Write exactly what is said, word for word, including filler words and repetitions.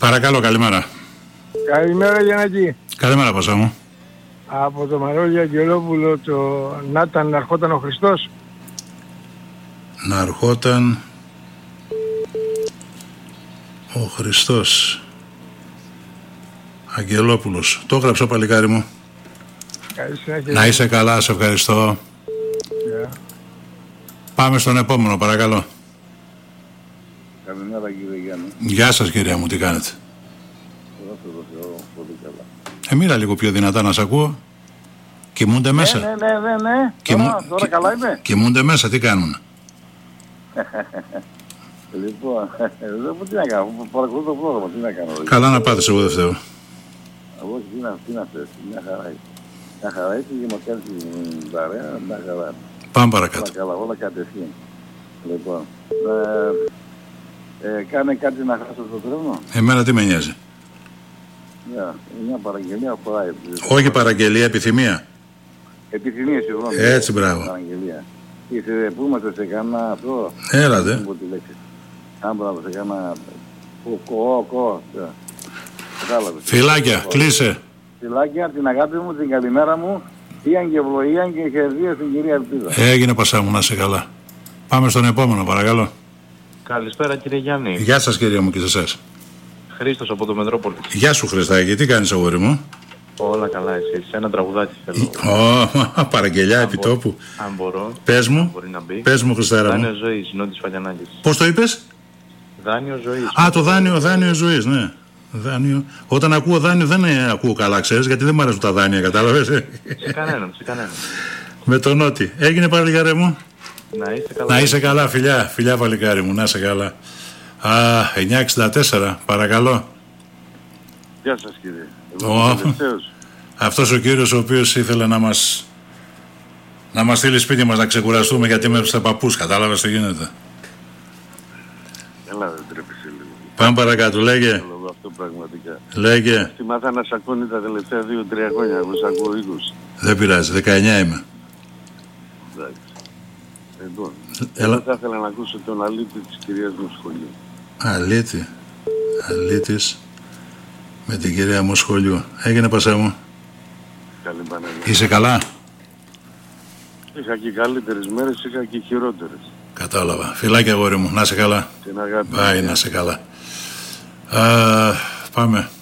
Παρακαλώ, καλημέρα. Καλημέρα Γιαννάκη. Καλημέρα, Πασά μου. Από το Μαρόλιο Αγγελόπουλο, το Νάταν, να ερχόταν ο Χριστός. Να ερχόταν ο Χριστός. Αγγελόπουλος. Το έγραψα, παλικάρι μου. Καλή συνέχεια. Να είσαι καλά, σε ευχαριστώ. Yeah. Πάμε στον επόμενο, παρακαλώ. Καλημέρα κύριε Γιάννη. Γεια σας κυρία μου, τι κάνετε? Δόξα τω Θεώ, πολύ καλά. Ε, μίλα λίγο πιο δυνατά να σ' ακούω. Κοιμούνται μέσα. Ναι, ναι, ναι, ναι, ναι. Κοιμού... Τώρα, τώρα καλά είμαι. Κοιμούνται μέσα, τι κάνουν? Λοιπόν, εδώ τι να κάνω, παρακολουθώ το πρόγραμμα, τι να κάνω. Καλά να πάτε, εγώ δεν φταίω. Εγώ τι να, τι να θες, μια χαρά έχει. Μια χαρά έχει και μας κάνει την παρέα, μια χαρά. Πάμε παρακάτω. Όλα καλά, όλα κατευθείαν. Λοιπόν, ε, ε, κάνε κάτι να χάσω το τρένο. Εμένα τι με νοιάζει? Yeah, μια παραγγελία αφορά. Όχι παραγγελία, επιθυμία. Επιθυμία, συγγνώμη. Έτσι, μπράβο. Παραγγελία. Είσαι που είμαστε σε κανένα αυτό. Έλατε. Δεν πω τη λέξη. Αν μπράβο σε κανένα κο, κο, κατάλαβες. Φιλάκια, κλείσε. Φιλάκια, την αγάπη μου, την καλημέρα μου. Ιαν και ευλογίαν και χαιρετία στην κυρία Ελπίδα. Έγινε, Πασά μου, να είσαι καλά. Πάμε στον επόμενο, παρακαλώ. Καλησπέρα κύριε Γιάννη. Γεια σας κυρία μου και σε εσάς. Χρήστος από το Μετρόπολη. Γεια σου Χριστάκη, τι κάνεις αγόρι μου? Όλα καλά εσείς. Ένα τραγουδάκι θέλω. Ω, παραγγελιά επιτόπου. Αν μπορώ. Πες μου, Μπορεί να μπει. πες μου Χριστάρα Δάνειο μου. ζωής, Νότης Φαλιανάκης. Πώς το είπες? Δάνειο ζωής. Α, το δάνειο, δάνειο ζωής, ναι. Δάνειο. Όταν ακούω δάνειο δεν ε, ακούω καλά, ξέρεις, γιατί δεν μου αρέσουν τα δάνεια, κατάλαβες. Σε κανέναν, σε κανέναν. Με τον Νότι. Έγινε παλικάρι μου. Να είστε καλά. Να είσαι καλά, φιλιά, φιλιά παλικάρι μου, να είσαι καλά. Α, εννιά εξήντα τέσσερα, παρακαλώ. Γεια σας κύριε. Oh. Αυτός ο κύριος ο οποίος ήθελε να μας να μας στείλει σπίτι μας να ξεκουραστούμε γιατί είμαι στα παππούς, κατάλαβες τι γίνεται? Έλα δεν τρέπεσαι λίγο. Πάμε παρακάτω, λέγε. Αυτό πραγματικά. Λέγε. Θυμάθα να σ' ακούνε τα τελευταία δύο τρία χρόνια, εγώ σ' ακούω είκοσι. Δεν πειράζει, δεκαεννιά είμαι. Εντάξει. Λοιπόν, Έλα. εγώ θα ήθελα να ακούσω τον αλήτη της κυρίας μου σχολείου. Αλήτη. Αλήτης με την κυρία μου σχολείου. Έγινε Πασά μου? Καλή Παναγία. Είσαι καλά? Είχα και καλύτερες μέρες, είχα και χειρότερες. Κατάλαβα. Φιλάκια αγόρι μου, να είσαι καλά. Την αγάπη. Πάει, να είσαι καλά. Α, πάμε.